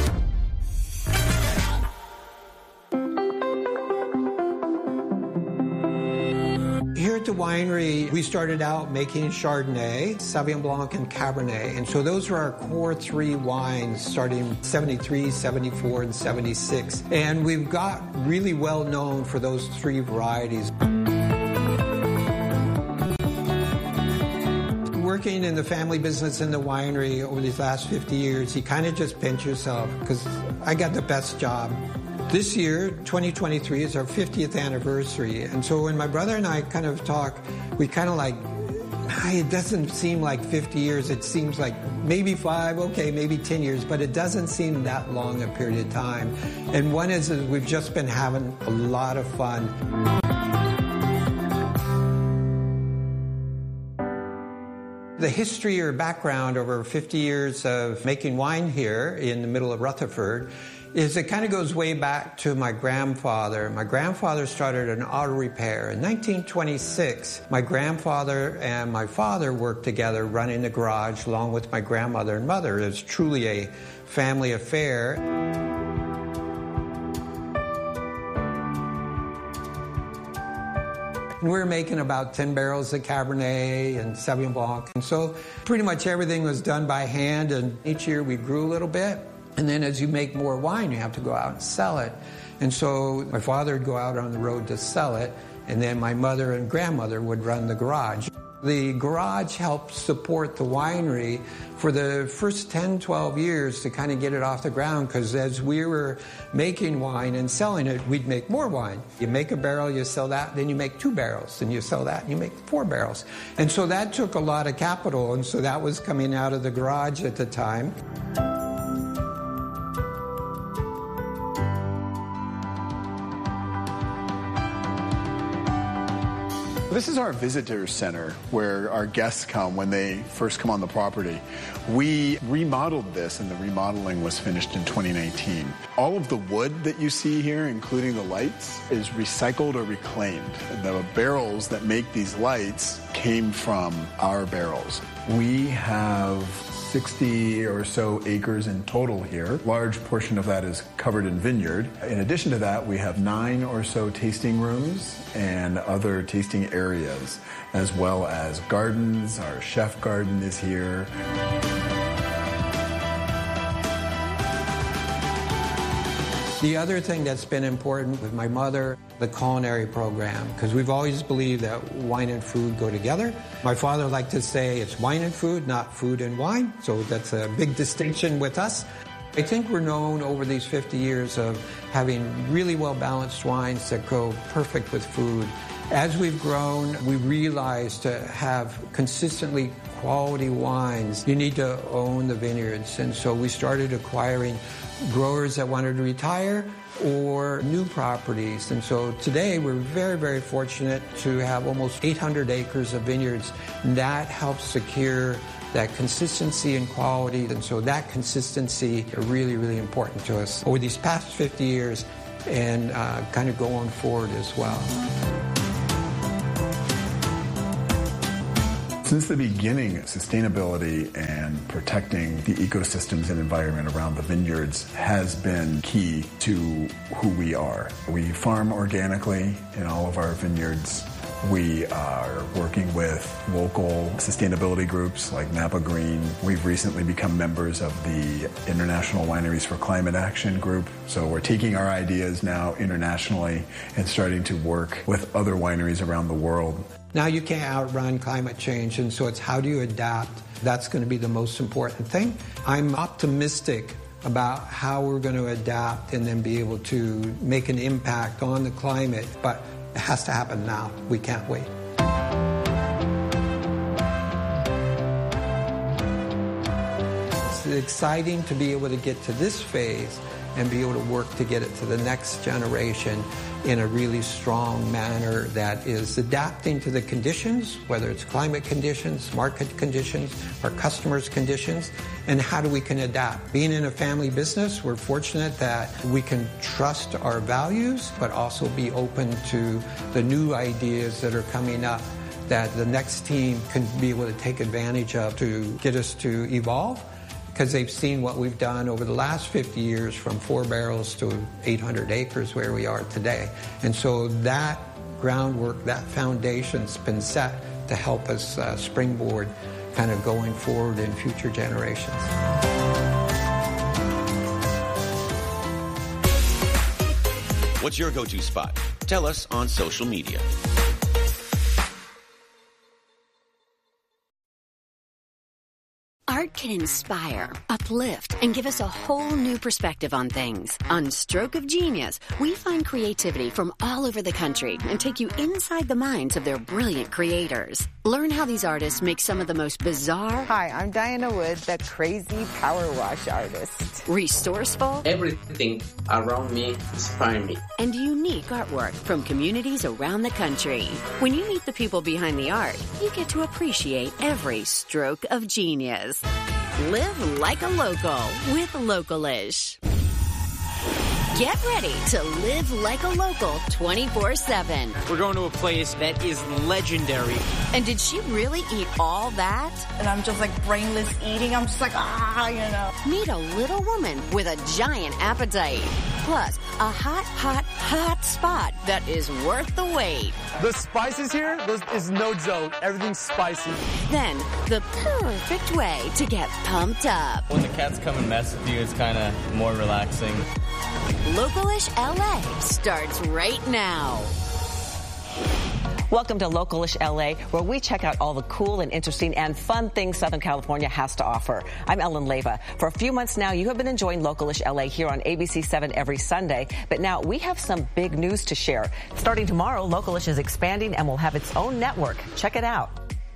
Here at the winery, we started out making Chardonnay, Sauvignon Blanc, and Cabernet. And so those were our core three wines starting seventy-three, seventy-four, and seventy-six. And we've got really well known for those three varieties. Working in the family business in the winery over these last fifty years, you kind of just pinch yourself because I got the best job. This year, twenty twenty-three, is our fiftieth anniversary. And so when my brother and I kind of talk, we kind of like, it doesn't seem like fifty years. It seems like maybe five, okay, maybe ten years, but it doesn't seem that long a period of time. And one is, is we've just been having a lot of fun. The history or background over fifty years of making wine here in the middle of Rutherford is it kind of goes way back to my grandfather. My grandfather started an auto repair. In nineteen twenty-six, my grandfather and my father worked together running the garage along with my grandmother and mother. It was truly a family affair. And we were making about ten barrels of Cabernet and Sauvignon Blanc. And so pretty much everything was done by hand, and each year we grew a little bit. And then as you make more wine, you have to go out and sell it. And so my father would go out on the road to sell it, and then my mother and grandmother would run the garage. The garage helped support the winery for the first ten, twelve years to kind of get it off the ground, because as we were making wine and selling it, we'd make more wine. You make a barrel, you sell that, then you make two barrels, and you sell that, and you make four barrels. And so that took a lot of capital, and so that was coming out of the garage at the time. This is our visitor center where our guests come when they first come on the property. We remodeled this, and the remodeling was finished in twenty nineteen. All of the wood that you see here, including the lights, is recycled or reclaimed. The barrels that make these lights came from our barrels. We have sixty or so acres in total here. A large portion of that is covered in vineyard. In addition to that, we have nine or so tasting rooms and other tasting areas, as well as gardens. Our chef garden is here. The other thing that's been important with my mother the culinary program, because we've always believed that wine and food go together. My father liked to say it's wine and food, not food and wine, so that's a big distinction with us. I think we're known over these fifty years of having really well-balanced wines that go perfect with food. As we've grown, we realized to have consistently quality wines, you need to own the vineyards. And so we started acquiring growers that wanted to retire or new properties. And so today we're very, very fortunate to have almost eight hundred acres of vineyards. And that helps secure that consistency and quality. And so that consistency is really, really important to us over these past fifty years and uh, kind of going forward as well. Since the beginning, sustainability and protecting the ecosystems and environment around the vineyards has been key to who we are. We farm organically in all of our vineyards. We are working with local sustainability groups like Napa Green. We've recently become members of the International Wineries for Climate Action group. So we're taking our ideas now internationally and starting to work with other wineries around the world. Now you can't outrun climate change, and so it's how do you adapt? That's going to be the most important thing. I'm optimistic about how we're going to adapt and then be able to make an impact on the climate, but it has to happen now. We can't wait. It's exciting to be able to get to this phase and be able to work to get it to the next generation in a really strong manner that is adapting to the conditions, whether it's climate conditions, market conditions, or customers' conditions, and how do we can adapt. Being in a family business, we're fortunate that we can trust our values, but also be open to the new ideas that are coming up that the next team can be able to take advantage of to get us to evolve, because they've seen what we've done over the last fifty years from four barrels to eight hundred acres where we are today. And so that groundwork, that foundation's been set to help us uh, springboard kind of going forward in future generations. What's your go-to spot? Tell us on social media. Art can inspire, uplift, and give us a whole new perspective on things. On Stroke of Genius, we find creativity from all over the country and take you inside the minds of their brilliant creators. Learn how these artists make some of the most bizarre... Hi, I'm Diana Wood, the crazy power wash artist. Resourceful... Everything around me inspires me. And unique artwork from communities around the country. When you meet the people behind the art, you get to appreciate every stroke of genius. Live like a local with Localish. Get ready to live like a local twenty-four seven. We're going to a place that is legendary. And did she really eat all that? And I'm just like brainless eating. I'm just like, ah, you know. Meet a little woman with a giant appetite. Plus, a hot, hot, hot spot that is worth the wait. The spices here, this is no joke. Everything's spicy. Then, the perfect way to get pumped up. When the cats come and mess with you, it's kind of more relaxing. Localish L A starts right now. Welcome to Localish L A, where we check out all the cool and interesting and fun things Southern California has to offer. I'm Ellen Leyva. For a few months now, you have been enjoying Localish L A here on A B C seven every Sunday, but now we have some big news to share. Starting tomorrow, Localish is expanding and will have its own network. Check it out.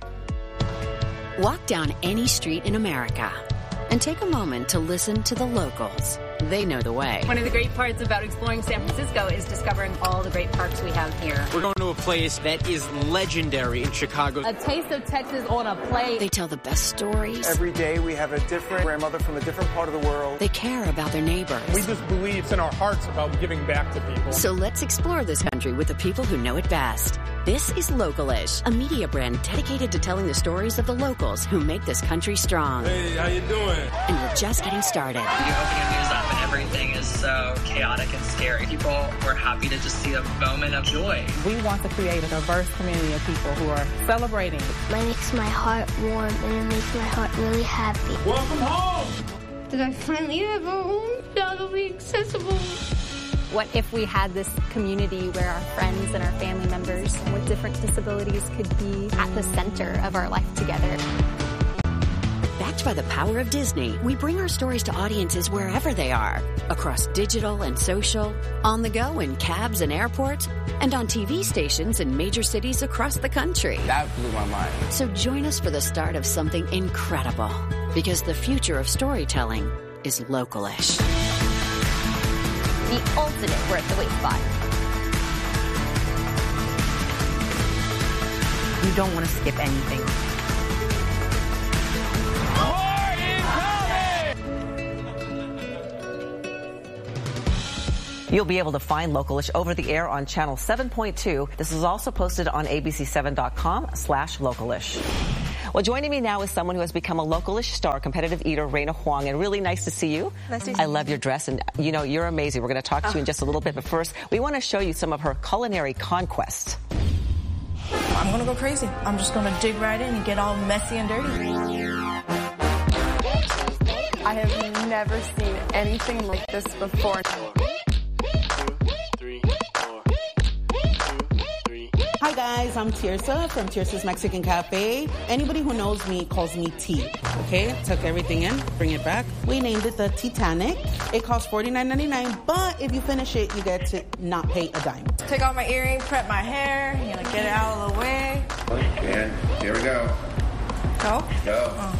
Walk down any street in America and take a moment to listen to the locals. They know the way. One of the great parts about exploring San Francisco is discovering all the great parks we have here. We're going to a place that is legendary in Chicago. A taste of Texas on a plate. They tell the best stories. Every day we have a different grandmother from a different part of the world. They care about their neighbors. We just believe it's in our hearts about giving back to people. So let's explore this country with the people who know it best. This is Localish, a media brand dedicated to telling the stories of the locals who make this country strong. Hey, how you doing? And we're just getting started. You open your news up and everything is so chaotic and scary. People were happy to just see a moment of joy. We want to create a diverse community of people who are celebrating. It makes my heart warm and it makes my heart really happy. Welcome home! Did I finally have a home that'll be accessible? What if we had this community where our friends and our family members with different disabilities could be at the center of our life together? Backed by the power of Disney, we bring our stories to audiences wherever they are, across digital and social, on the go in cabs and airports, and on T V stations in major cities across the country. That blew my mind. So join us for the start of something incredible, because the future of storytelling is localish. The ultimate worth the wait spot. You don't want to skip anything. You'll be able to find Localish over the air on channel seven point two. This is also posted on A B C seven dot com slash Localish. Well, joining me now is someone who has become a Localish star, competitive eater, Raina Huang, and really nice to see you. Nice to see I love your dress, and you know, you're amazing. We're going to talk to you in just a little bit, but first, we want to show you some of her culinary conquests. I'm going to go crazy. I'm just going to dig right in and get all messy and dirty. I have never seen anything like this before. Hi guys, I'm Tirsa from Tirsa's Mexican Cafe. Anybody who knows me calls me T. Okay, tuck everything in, bring it back. We named it the Titanic. It costs forty-nine ninety-nine, but if you finish it, you get to not pay a dime. Take off my earring, prep my hair, you know, get it out of the way. And here we go. Go? Go. Oh,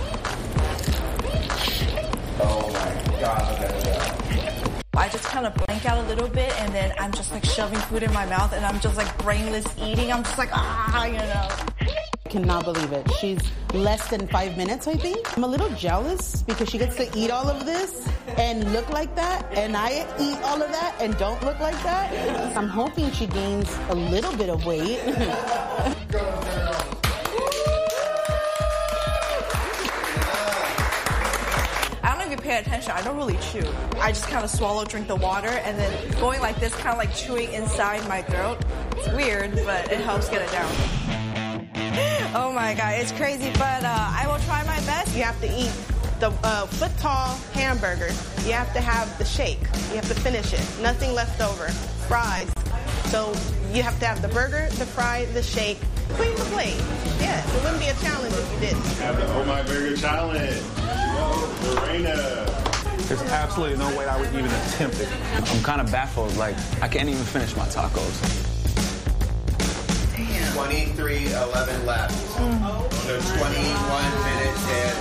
oh my God, look at that. I just kind of blank out a little bit, and then I'm just like shoving food in my mouth, and I'm just like brainless eating. I'm just like, ah, you know. I cannot believe it. She's less than five minutes, I think. I'm a little jealous because she gets to eat all of this and look like that, and I eat all of that and don't look like that. I'm hoping she gains a little bit of weight. Pay attention. I don't really chew. I just kind of swallow, drink the water, and then going like this, kind of like chewing inside my throat. It's weird, but it helps get it down. Oh my God, it's crazy, but uh, I will try my best. You have to eat the uh, foot tall hamburger. You have to have the shake. You have to finish it. Nothing left over. Fries. So you have to have the burger, the fry, the shake, clean the plate. Yes, it wouldn't be a challenge if you didn't. Have the Oh My Burger Challenge. Raina. There's absolutely no way I would even attempt it. I'm kind of baffled. Like, I can't even finish my tacos. twenty-three eleven left. Mm. So twenty-one minutes and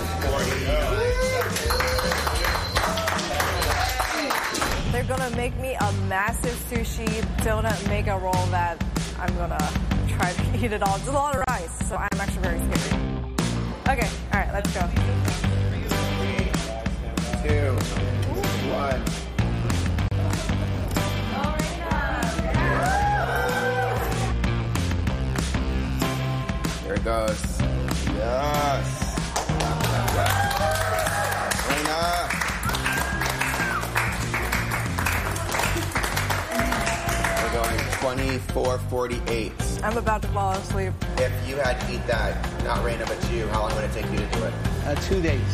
forty. They're gonna make me a massive sushi donut mega roll that I'm gonna try to eat it all. It's a lot of rice, so I'm actually very scared. Okay, all right, let's go. Two, one. Here it goes. Yes. Raina. We're going twenty-four forty-eight. I'm about to fall asleep. If you had to eat that, not Raina, but you, how long would it take you to do it? Uh, two days.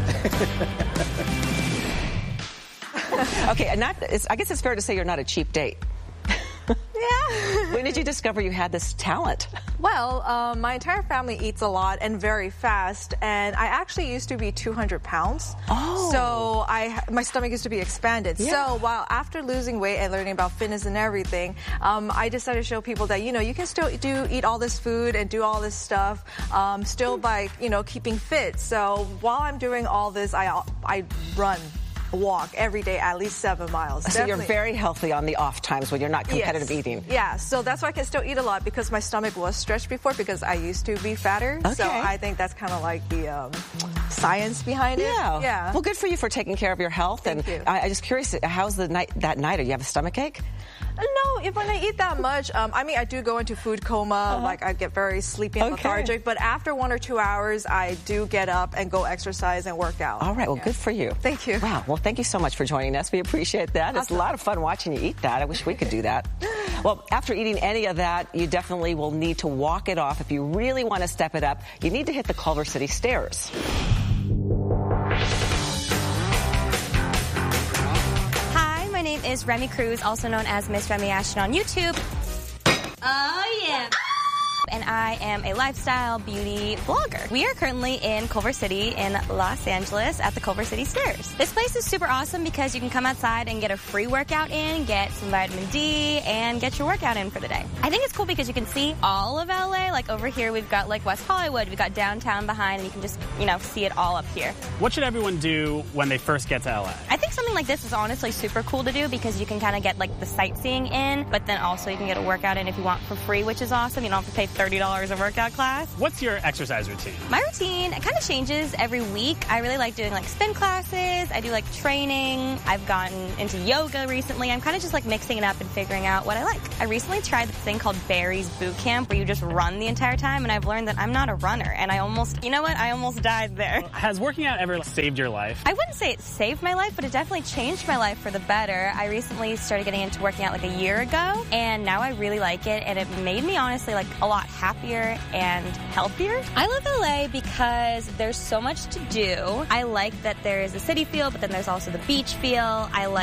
Okay, and not, it's, I guess it's fair to say you're not a cheap date. Yeah. When did you discover you had this talent? Well, um, my entire family eats a lot and very fast, and I actually used to be two hundred pounds. Oh. So I, my stomach used to be expanded. Yeah. So while after losing weight and learning about fitness and everything, um, I decided to show people that, you know, you can still do eat all this food and do all this stuff, um, still by, you know, keeping fit. So while I'm doing all this, I, I run. Walk every day at least seven miles. So Definitely. You're very healthy on the off times when you're not competitive yes. eating. Yeah, so that's why I can still eat a lot, because my stomach was stretched before because I used to be fatter. Okay. So I think that's kind of like the um, science behind it. Yeah. Yeah. Well, good for you for taking care of your health. Thank and you. I, I'm just curious, how's the night that night? Are you have a stomach ache? No, if when I eat that much, um, I mean, I do go into food coma. Uh-huh. Like, I get very sleepy and Okay. lethargic. But after one or two hours, I do get up and go exercise and work out. All right. Well, yeah. good for you. Thank you. Wow. Well, thank you so much for joining us. We appreciate that. It's Awesome. a lot of fun watching you eat that. I wish we could do that. Well, after eating any of that, you definitely will need to walk it off. If you really want to step it up, you need to hit the Culver City stairs. Hi, my name is Remy Cruz, also known as Miss Remy Ashton on YouTube. Oh, yeah. And I am a lifestyle beauty blogger. We are currently in Culver City in Los Angeles at the Culver City Stairs. This place is super awesome because you can come outside and get a free workout in, get some vitamin D, and get your workout in for the day. I think it's cool because you can see all of L A. Like over here, we've got like West Hollywood, we've got downtown behind, and you can just, you know, see it all up here. What should everyone do when they first get to L A? I think something like this is honestly super cool to do because you can kind of get like the sightseeing in, but then also you can get a workout in if you want for free, which is awesome. You don't have to pay thirty dollars a workout class. What's your exercise routine? My routine, it kind of changes every week. I really like doing like spin classes. I do like training. I've gotten into yoga recently. I'm kind of just like mixing it up and figuring out what I like. I recently tried this thing called Barry's Boot Camp where you just run the entire time, and I've learned that I'm not a runner, and I almost, you know what, I almost died there. Has working out ever saved your life? I wouldn't say it saved my life, but it definitely changed my life for the better. I recently started getting into working out like a year ago, and now I really like it, and it made me honestly like a lot happier and healthier. I love L A because there's so much to do. I like that there is a city feel, but then there's also the beach feel. I like